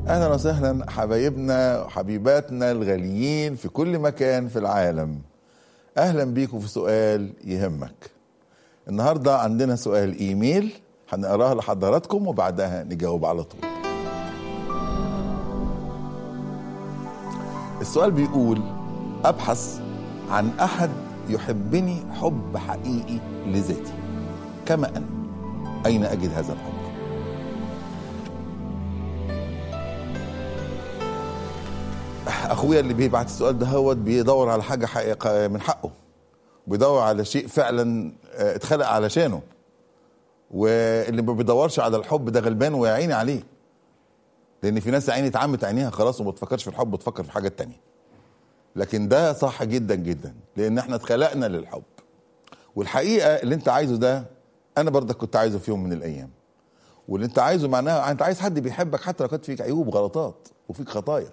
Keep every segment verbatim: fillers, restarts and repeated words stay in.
أهلا وسهلا حبايبنا وحبيباتنا الغاليين في كل مكان في العالم. أهلا بيكم في سؤال يهمك. النهاردة عندنا سؤال إيميل هنقراه لحضراتكم وبعدها نجاوب على طول. السؤال بيقول: أبحث عن أحد يحبني حب حقيقي لذاتي كما أنا، أين أجد هذا الحب؟ أخويا اللي بيبعت السؤال ده هو بيدور على حاجة حقيقة من حقه، بيدور على شيء فعلا اتخلق علشانه، واللي ما بيدورش على الحب ده غلبان ويعيني عليه، لأن في ناس عيني اتعمت عينيها خلاص وما تفكرش في الحب وتفكر في حاجة تانية. لكن ده صح جدا جدا، لأن احنا اتخلقنا للحب. والحقيقة اللي انت عايزه ده أنا برضك كنت عايزه في يوم من الأيام، واللي انت عايزه معناها انت عايز حد بيحبك حتى لو كانت فيك عيوب وغلطات وفيك خطايا،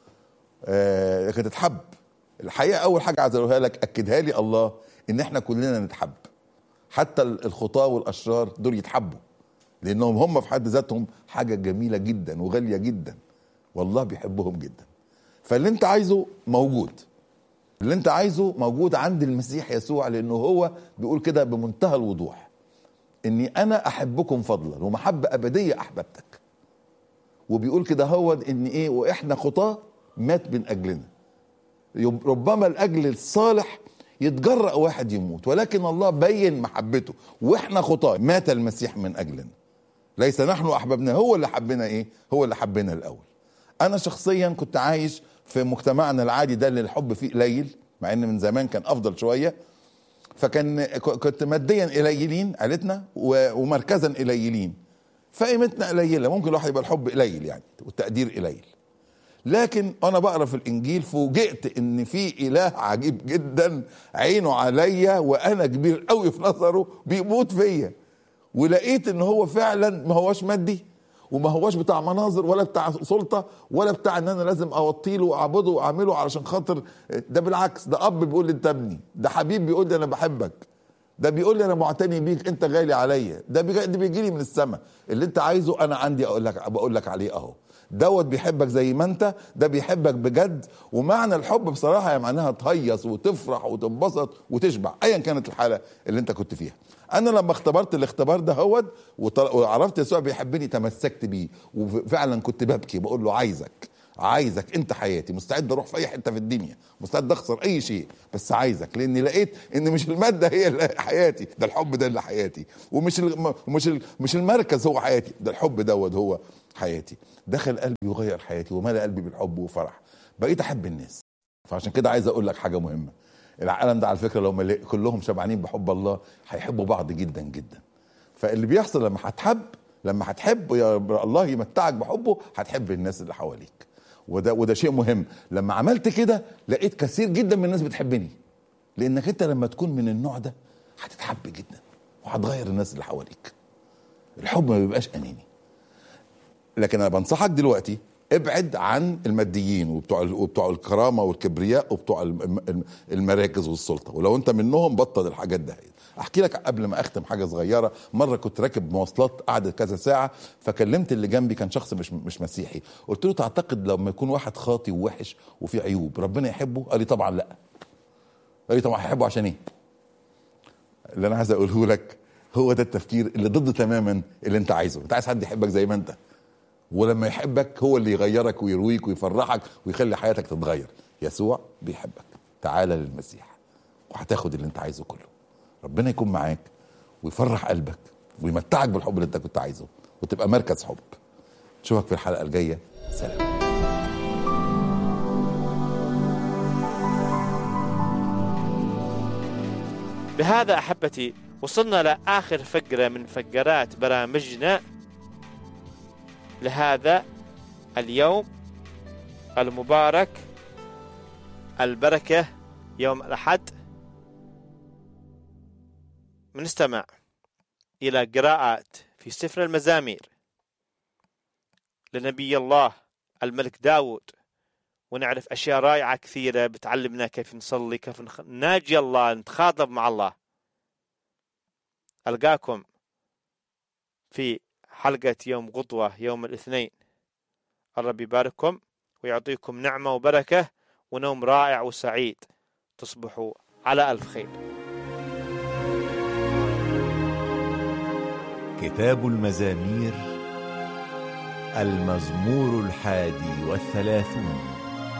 آه لكن تتحب. الحقيقة أول حاجة عايز أقولها لك، أكدها لي الله، إن إحنا كلنا نتحب، حتى الخطاة والأشرار دول يتحبوا، لأنهم هم في حد ذاتهم حاجة جميلة جدا وغالية جدا، والله بيحبهم جدا. فاللي أنت عايزه موجود، اللي أنت عايزه موجود عند المسيح يسوع، لأنه هو بيقول كده بمنتهى الوضوح: إني أنا أحبكم فضلا ومحبة أبدية أحببتك. وبيقول كده هو إن إيه، وإحنا خطاة مات من أجلنا. ربما الأجل الصالح يتجرأ واحد يموت، ولكن الله بين محبته، واحنا خطاة مات المسيح من أجلنا. ليس نحن أحببنا، هو اللي حبنا. إيه؟ هو اللي حبنا الأول. أنا شخصيا كنت عايش في مجتمعنا العادي ده اللي الحب فيه قليل، مع إن من زمان كان أفضل شوية. فكان كنت ماديا قليلين عيلتنا، ومركزا قليلين، فقيمتنا قليلة، ممكن الواحد يبقى الحب قليل يعني والتقدير قليل. لكن انا بقرا في الانجيل فوجئت ان في اله عجيب جدا عينه عليا وانا كبير قوي في نظره بيموت فيا، ولقيت ان هو فعلا ما هوش مادي وما هوش بتاع مناظر ولا بتاع سلطة ولا بتاع ان انا لازم اوطيله واعبده واعمله علشان خاطر ده. بالعكس، ده اب بيقول لي انت ابني، ده حبيب بيقول لي انا بحبك، ده بيقول لي انا معتني بيك، انت غالي عليا، ده بيجي لي من السماء. اللي انت عايزه انا عندي، اقول لك بقول لك عليه اهو. دوت بيحبك زي ما انت، ده بيحبك بجد. ومعنى الحب بصراحه هي معناها تهيص وتفرح وتنبسط وتشبع ايا كانت الحاله اللي انت كنت فيها. انا لما اختبرت الاختبار ده هو وعرفت يسوع بيحبني تمسكت بيه، وفعلا كنت ببكي بقول له عايزك عايزك انت حياتي، مستعد اروح في اي حته في الدنيا، مستعد اخسر اي شيء بس عايزك، لاني لقيت ان مش الماده هي اللي حياتي، ده الحب ده اللي حياتي، ومش ال مش ال مش المركز هو حياتي، ده الحب دوت هو حياتي. دخل قلبي وغير حياتي وملأ قلبي بالحب وفرح، بقيت احب الناس. فعشان كده عايز اقول لك حاجه مهمه، العالم ده على فكره لو كلهم شبعانين بحب الله هيحبوا بعض جدا جدا. فاللي بيحصل لما هتحب، لما هتحب يا الله يمتعك بحبه، هتحب الناس اللي حواليك، وده وده شيء مهم. لما عملت كده لقيت كثير جدا من الناس بتحبني، لانك انت لما تكون من النوع ده هتتحب جدا وهتغير الناس اللي حواليك. الحب ما بيبقاش اناني. لكن انا بنصحك دلوقتي ابعد عن الماديين وبتوع وبتوع الكرامه والكبرياء وبتوع المراكز والسلطه، ولو انت منهم بطل الحاجات ده. احكي لك قبل ما اختم حاجه صغيره. مره كنت راكب مواصلات قعدت كذا ساعه، فكلمت اللي جنبي كان شخص مش مش مسيحي، قلت له تعتقد لما يكون واحد خاطي ووحش وفي عيوب ربنا يحبه؟ قال لي طبعا لا. قال لي طبعا هيحبه عشان ايه؟ اللي انا عايز اقوله لك هو ده التفكير اللي ضد تماما اللي انت عايزه. انت عايز حد يحبك زي ما انت، ولما يحبك هو اللي يغيرك ويرويك ويفرحك ويخلي حياتك تتغير. يسوع بيحبك، تعال للمسيح وهتاخد اللي انت عايزه كله. ربنا يكون معاك ويفرح قلبك ويمتعك بالحب اللي انت كنت عايزه، وتبقى مركز حب. نشوفك في الحلقة الجاية. سلام. بهذا أحبتي وصلنا لآخر فقرة من فقرات برامجنا لهذا اليوم المبارك، البركة، يوم الأحد. بنستمع إلى قراءات في سفر المزامير لنبي الله الملك داود، ونعرف أشياء رائعة كثيرة بتعلمنا كيف نصلي، كيف ناجي الله، نتخاطب مع الله. ألقاكم في حلقة يوم غضوة يوم الاثنين الرب يبارككم ويعطيكم نعمة وبركة ونوم رائع وسعيد. تصبحوا على ألف خير. كتاب المزامير، المزمور الحادي والثلاثون.